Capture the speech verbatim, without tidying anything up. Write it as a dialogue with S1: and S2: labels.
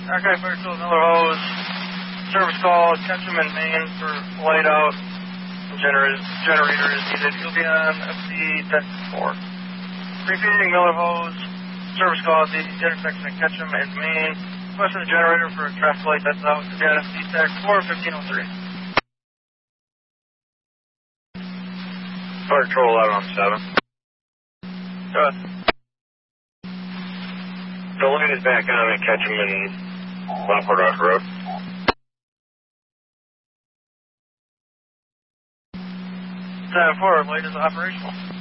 S1: Archive Virtual Miller Hose. Service call, Ketchum in Maine for light out. Generator, generator is needed. You'll be on F C ten four. Repeating Miller Hose. Service call at the intersection of Ketchum and Maine. Requesting the generator for a traffic light that's out. You'll be on F C Tech four fifteen oh three.
S2: Patrol out on seven.
S1: Go ahead.
S2: The light is back on at Ketchum and Lockport Rock Road.
S1: ten four, light is operational.